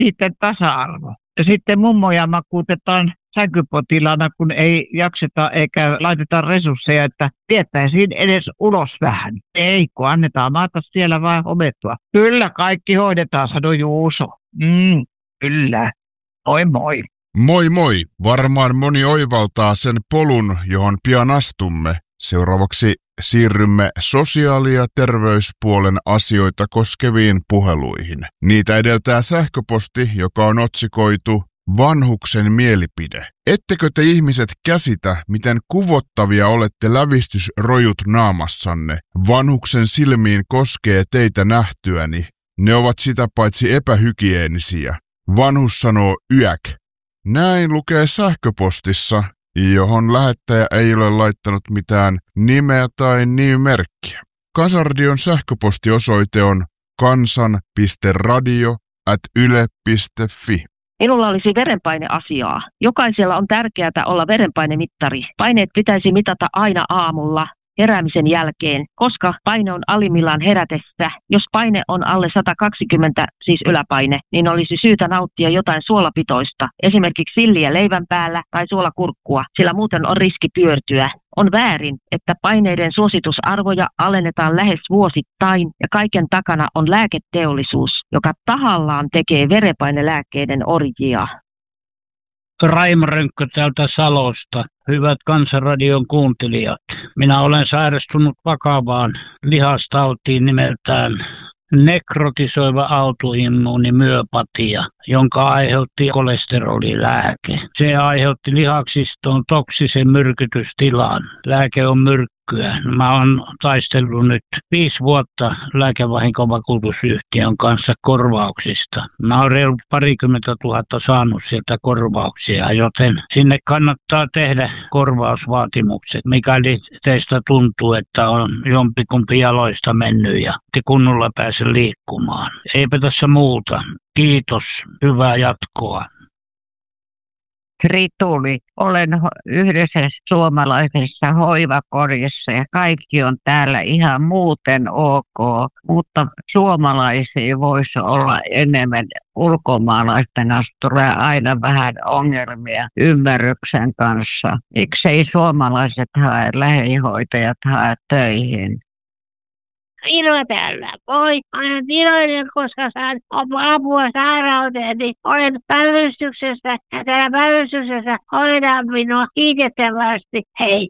sitten tasa-arvo. Ja sitten mummoja makuutetaan sänkypotilaana, kun ei jakseta eikä laiteta resursseja, että viettäisiin edes ulos vähän. Ei, kun annetaan maata siellä vaan homettua. Kyllä kaikki hoidetaan, sanoi Juuso. Kyllä. Moi moi. Moi moi. Varmaan moni oivaltaa sen polun, johon pian astumme. Seuraavaksi siirrymme sosiaali- ja terveyspuolen asioita koskeviin puheluihin. Niitä edeltää sähköposti, joka on otsikoitu Vanhuksen mielipide. Ettekö te ihmiset käsitä, miten kuvottavia olette lävistysrojut naamassanne? Vanhuksen silmiin koskee teitä nähtyäni. Ne ovat sitä paitsi epähygienisiä. Vanhus sanoo yäk. Näin lukee sähköpostissa, johon lähettäjä ei ole laittanut mitään nimeä tai nimimerkkiä. Kansanradion sähköpostiosoite on kansan.radio@yle.fi. Minulla olisi verenpaineasiaa. Jokaisella on tärkeää olla verenpainemittari. Paineet pitäisi mitata aina aamulla heräämisen jälkeen, koska paine on alimmillaan herätessä. Jos paine on alle 120, siis yläpaine, niin olisi syytä nauttia jotain suolapitoista, esimerkiksi silliä leivän päällä tai suolakurkkua, sillä muuten on riski pyörtyä. On väärin, että paineiden suositusarvoja alennetaan lähes vuosittain ja kaiken takana on lääketeollisuus, joka tahallaan tekee verenpainelääkkeiden orjia. Raimo Rönkkö täältä Salosta. Hyvät Kansanradion kuuntelijat. Minä olen sairastunut vakavaan lihastautiin nimeltään nekrotisoiva autoimmuunimyöpatia, jonka aiheutti kolesterolilääke. Se aiheutti lihaksistoon toksisen myrkytystilan. Lääke on myrkkyä. Mä oon taistellut nyt 5 vuotta lääkevahinkovakuutusyhtiön kanssa korvauksista. Mä oon reilu 20 000 saanut sieltä korvauksia, joten sinne kannattaa tehdä korvausvaatimukset, mikäli teistä tuntuu, että on jompikumpi jaloista mennyt ja te kunnolla pääse liikkumaan. Eipä tässä muuta. Kiitos. Hyvää jatkoa. Rituli, olen yhdessä suomalaisessa hoivakodissa ja kaikki on täällä ihan muuten ok, mutta suomalaisia voisi olla enemmän. Ulkomaalaisten kanssa tulee aina vähän ongelmia ymmärryksen kanssa. Miksei suomalaiset hae, lähihoitajat hae töihin? Minua täällä. Moi, olen iloinen, koska saan apua sairauteeni. Olen päivystyksessä ja täällä päivystyksessä hoidaan minua kiitettävästi. Hei.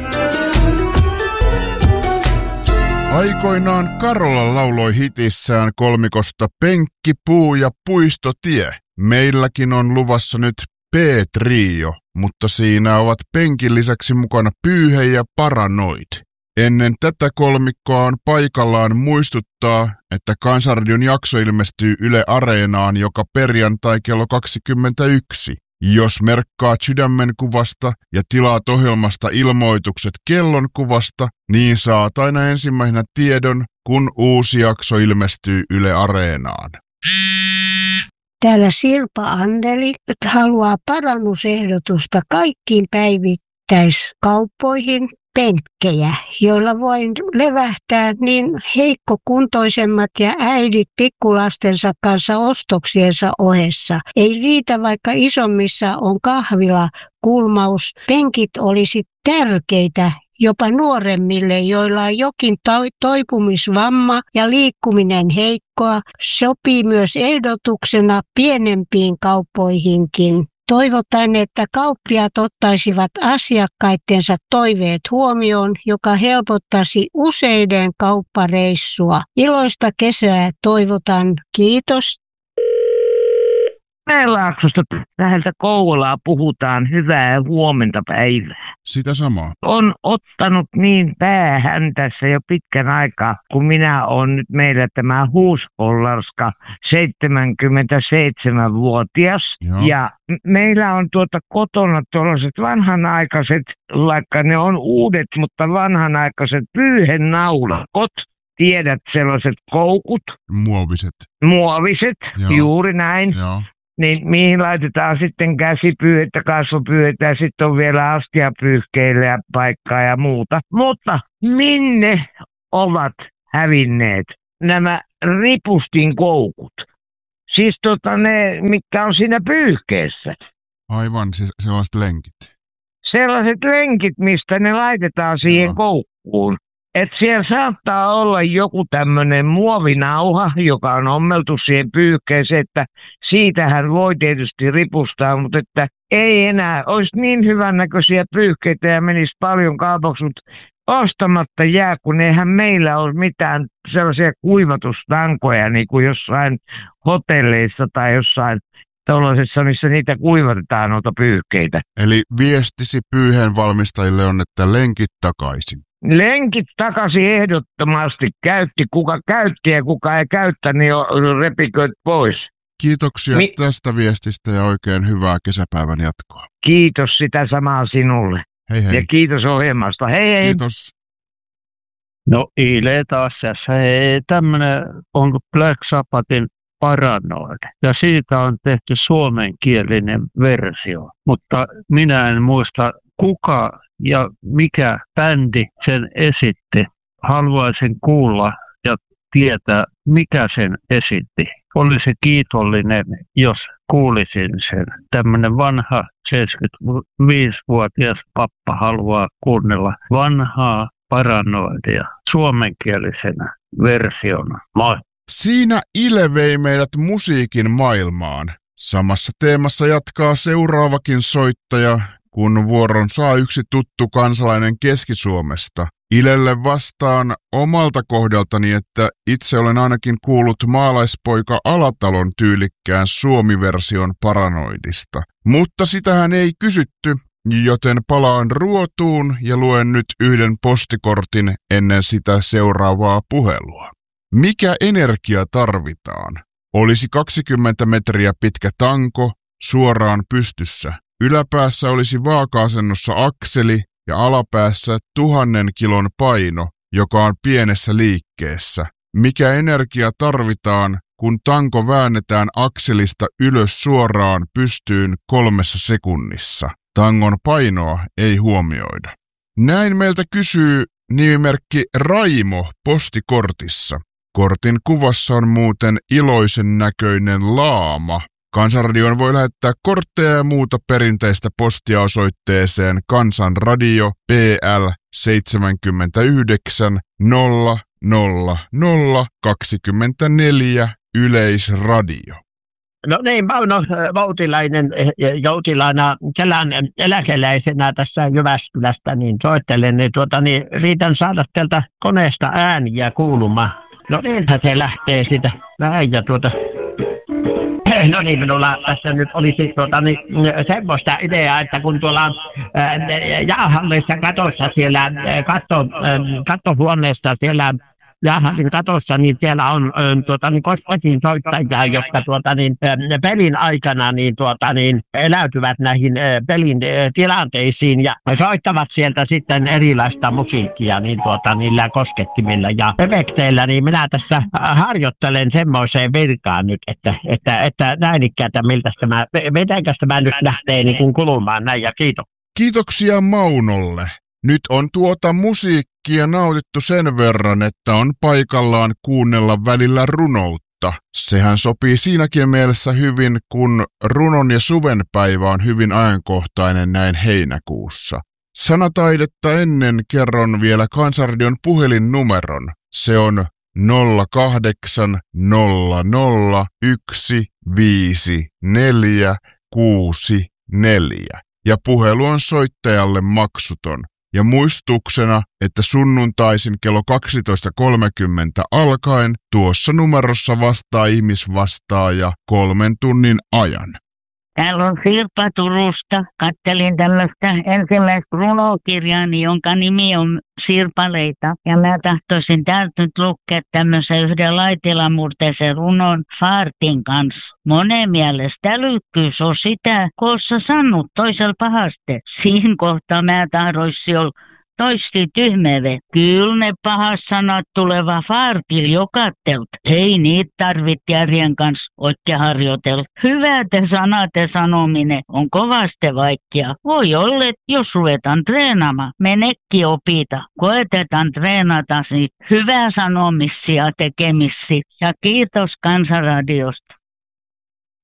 Aikoinaan Karola lauloi hitissään kolmikosta Penkki, puu ja puistotie. Meilläkin on luvassa nyt P-trio, mutta siinä ovat penkin lisäksi mukana Pyyhe ja Paranoid. Ennen tätä kolmikkoa on paikallaan muistuttaa, että Kansanradion jakso ilmestyy Yle Areenaan joka perjantai kello 21. Jos merkkaat sydämenkuvasta ja tilaat ohjelmasta ilmoitukset kellonkuvasta, niin saat aina ensimmäisenä tiedon, kun uusi jakso ilmestyy Yle Areenaan. Täällä Sirpa Anneli haluaa parannusehdotusta kaikkiin päivittäiskauppoihin. Penkkejä, joilla voin levähtää niin heikkokuntoisemmat ja äidit pikkulastensa kanssa ostoksiensa ohessa. Ei riitä, vaikka isommissa on kahvila, kulmaus. Penkit olisi tärkeitä jopa nuoremmille, joilla on jokin toipumisvamma ja liikkuminen heikkoa. Sopii myös ehdotuksena pienempiin kauppoihinkin. Toivotaan, että kauppiaat ottaisivat asiakkaittensa toiveet huomioon, joka helpottaisi useiden kauppareissua. Iloista kesää toivotan. Kiitos. Mäenlaaksosta läheltä Kouvolaa puhutaan. Hyvää huomenta päivää. Sitä samaa. On ottanut niin päähän tässä jo pitkän aikaa, kun minä olen nyt meillä tämä huuspollarska 77-vuotias. Joo. Ja meillä on kotona tuollaiset vanhanaikaiset, vaikka ne on uudet, mutta vanhanaikaiset pyyhennaulakot. Tiedät, sellaiset koukut. Muoviset, joo. Juuri näin. Joo. Niin mihin laitetaan sitten käsipyyhettä, kasvopyyhettä ja sitten on vielä astiapyyhkeille ja paikkaa ja muuta. Mutta minne ovat hävinneet nämä ripustin koukut? Siis ne, mitkä on siinä pyyhkeessä. Aivan, siis sellaiset lenkit. Sellaiset lenkit, mistä ne laitetaan siihen koukkuun. Että siellä saattaa olla joku tämmöinen muovinauha, joka on ommeltu siihen pyyhkeeseen, että siitähän voi tietysti ripustaa, mutta että ei enää olisi niin hyvännäköisiä pyyhkeitä ja menisi paljon kaupaksi, mutta ostamatta jää, kun eihän meillä ole mitään sellaisia kuivatustankoja niin kuin jossain hotelleissa tai jossain tuollaisessa, missä niitä kuivatetaan noita pyyhkeitä. Eli viestisi pyyheen valmistajille on, että lenkit takaisin. Lenkit takaisin ehdottomasti. Kuka käytti ja kuka ei käyttänyt, niin repiköt pois. Kiitoksia tästä viestistä ja oikein hyvää kesäpäivän jatkoa. Kiitos sitä samaa sinulle. Hei hei. Ja kiitos ohjelmasta. Hei hei. Kiitos. No Ile taas tässä. Tämmöinen on Black Sabbathin Paranoid. Ja siitä on tehty suomenkielinen versio. Mutta minä en muista kuka ja mikä bändi sen esitti. Haluaisin kuulla ja tietää, mikä sen esitti. Olisi kiitollinen, jos kuulisin sen. Tämmöinen vanha 75-vuotias pappa haluaa kuunnella vanhaa Paranoidia suomenkielisenä versiona. Moi! Siinä Ile vei meidät musiikin maailmaan. Samassa teemassa jatkaa seuraavakin soittaja, kun vuoron saa yksi tuttu kansalainen Keski-Suomesta. Ilelle vastaan omalta kohdaltani, että itse olen ainakin kuullut maalaispoika Alatalon tyylikkään suomiversion Paranoidista. Mutta sitähän ei kysytty, joten palaan ruotuun ja luen nyt yhden postikortin ennen sitä seuraavaa puhelua. Mikä energia tarvitaan? Olisi 20 metriä pitkä tanko suoraan pystyssä. Yläpäässä olisi vaaka-asennossa akseli ja alapäässä 1000 kilon paino, joka on pienessä liikkeessä. Mikä energia tarvitaan, kun tanko väännetään akselista ylös suoraan pystyyn 3 sekunnissa? Tangon painoa ei huomioida. Näin meiltä kysyy nimimerkki Raimo postikortissa. Kortin kuvassa on muuten iloisen näköinen laama. Kansanradioon voi lähettää kortteja ja muuta perinteistä postia osoitteeseen Kansanradio PL 79 00024 Yleisradio. No niin, Mauno Voutilainen joutilaana Kelan eläkeläisenä tässä Jyväskylästä niin soittelen, niin riitän saada teiltä koneesta ääniä kuulumaan. No niinhän se lähtee sitä näin ja no niin, minulla tässä nyt olisi semmoista ideaa, että kun tuolla jäähallissa katossa siellä kattohuoneesta siellä jäähallin katossa, niin siellä on kotiin soittajia, jotka pelin aikana eläytyvät näihin pelin tilanteisiin ja soittavat sieltä sitten erilaista musiikkia niillä koskettimilla ja efekteillä, niin minä tässä harjoittelen semmoiseen virkaan nyt, että näin ikään miltä tämä nyt lähtee kulumaan näin ja kiitos. Kiitoksia Maunolle. Nyt on tuota musiikkia nautittu sen verran, että on paikallaan kuunnella välillä runoutta. Sehän sopii siinäkin mielessä hyvin, kun runon ja suvenpäivä on hyvin ajankohtainen näin heinäkuussa. Sanataidetta ennen kerron vielä Kansanradion puhelinnumeron. Se on 0800 15464 ja puhelu on soittajalle maksuton. Ja muistutuksena, että sunnuntaisin kello 12.30 alkaen tuossa numerossa vastaa ihmisvastaaja 3 tunnin ajan. Täällä on Sirpa Turusta. Kattelin tällaista ensimmäistä runokirjaani, jonka nimi on Sirpaleita. Ja mä tahtoisin täältä nyt lukea tämmöisen yhden laitilamurteisen runon Faartin kanssa. Monen mielestä älykkyys on sitä, kun sä sanot toisella pahaste. Siinä kohtaa mä tahdoisin olla toisti tyhmeve. Kyllä ne pahas sanat tuleva Faartil jokattelt. Ei niitä tarvit järjen kanssa oikein harjoitella. Hyvät sanat ja sanominen on kovasti vaikea. Voi olla, että jos ruvetaan treenaamaan, menekki opita. Koetetaan treenata niitä hyvää sanomisia tekemisiä. Ja kiitos Kansanradiosta.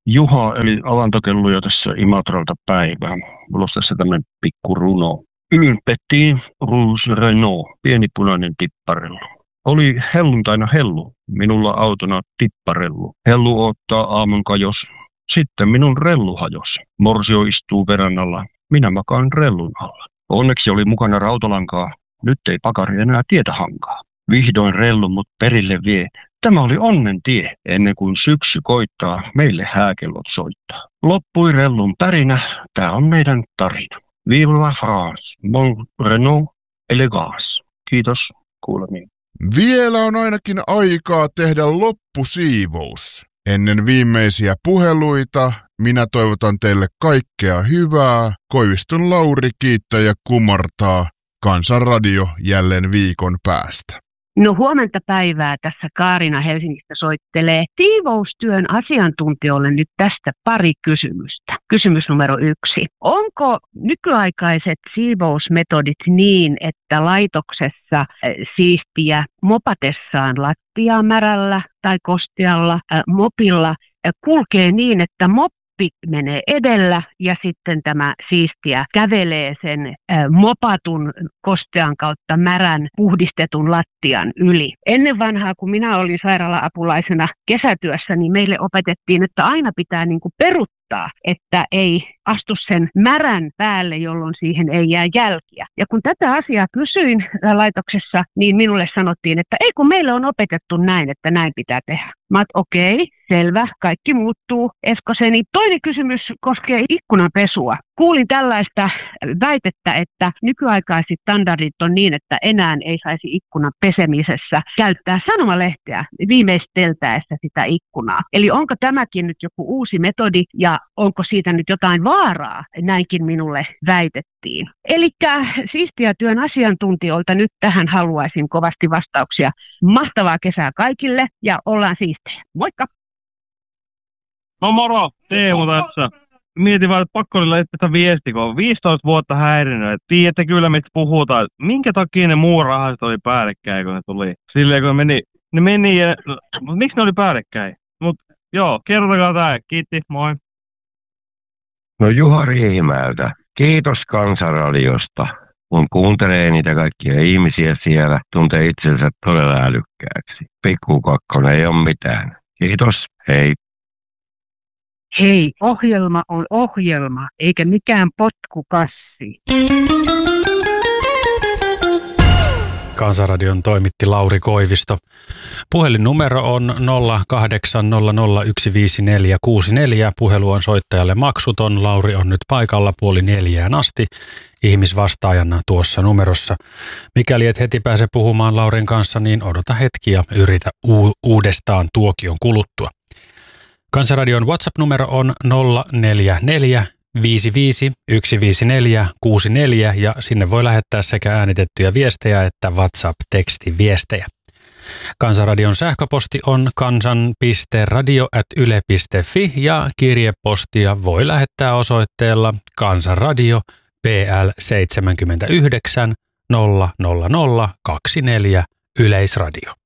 Juha eli avantokelluja tässä Imatralta päivää. Mulla olisi tässä tämmöinen pikku runo. Un petit rouge Renault, pieni punainen tipparellu. Oli helluntaina hellu, minulla autona tipparellu. Hellu ottaa aamun kajos, sitten minun rellu hajos. Morsio istuu verannalla, minä makaan rellun alla. Onneksi oli mukana rautalankaa, nyt ei pakari enää tietä hankaa. Vihdoin rellu mut perille vie. Tämä oli onnen tie, ennen kuin syksy koittaa, meille hääkellot soittaa. Loppui rellun pärinä, tää on meidän tarina. Vive la France, mon Renault élégance. Kiitos, kuulemiin. Vielä on ainakin aikaa tehdä loppusiivous. Ennen viimeisiä puheluita minä toivotan teille kaikkea hyvää. Koiviston Lauri kiittää ja kumartaa. Kansanradio jälleen viikon päästä. No huomenta päivää, tässä Kaarina Helsingistä soittelee siivoustyön asiantuntijoille nyt tästä pari kysymystä. Kysymys numero 1. Onko nykyaikaiset siivousmetodit niin, että laitoksessa siistiä mopatessaan lattiaa märällä tai kostealla mopilla kulkee niin, että moppi menee edellä ja sitten tämä siistiä kävelee sen mopatun kostean kautta märän puhdistetun lattian yli. Ennen vanhaa, kun minä olin sairaala-apulaisena kesätyössä, niin meille opetettiin, että aina pitää peruuttaa, että ei astu sen märän päälle, jolloin siihen ei jää jälkiä. Ja kun tätä asiaa kysyin laitoksessa, niin minulle sanottiin, että ei kun meille on opetettu näin, että näin pitää tehdä. Mä oon, okei, selvä, kaikki muuttuu. Eskoseni. Toinen kysymys koskee ikkunanpesua. Kuulin tällaista väitettä, että nykyaikaiset standardit on niin, että enää ei saisi ikkunan pesemisessä käyttää sanomalehteä viimeisteltäessä sitä ikkunaa. Eli onko tämäkin nyt joku uusi metodi ja onko siitä nyt jotain vaaraa? Näinkin minulle väitettiin. Eli siistiä työn asiantuntijoilta nyt tähän haluaisin kovasti vastauksia. Mahtavaa kesää kaikille ja ollaan siistejä. Moikka! No moro, Teemu tässä. Mietin vaan, että pakko oli laittaa viesti, kun on 15 vuotta häirinyt. Tiedätte kyllä, mistä puhutaan. Minkä takia ne muurahaiset oli päällekkäin, kun ne tuli? Silleen, kun ne meni ja... Miksi ne oli päällekkäin? Mut joo, kertokaa tää. Kiitti, moi. No Juha Riihimäeltä. Kiitos Kansanradiosta. Kun kuuntelee niitä kaikkia ihmisiä siellä, tuntee itsensä todella älykkääksi. Pikku kakkonen ei ole mitään. Kiitos, hei. Hei, ohjelma on ohjelma, eikä mikään potkukassi. Kansanradion toimitti Lauri Koivisto. Puhelinnumero on 0800154464. Puhelu on soittajalle maksuton. Lauri on nyt paikalla 3:30 asti ihmisvastaajana tuossa numerossa. Mikäli et heti pääse puhumaan Laurin kanssa, niin odota hetki ja yritä uudestaan tuokion kuluttua. Kansanradion WhatsApp-numero on 044 55 154 64 ja sinne voi lähettää sekä äänitettyjä viestejä että WhatsApp-tekstiviestejä. Kansanradion sähköposti on kansan.radio@yle.fi ja kirjepostia voi lähettää osoitteella Kansanradio PL 79 000 24 Yleisradio.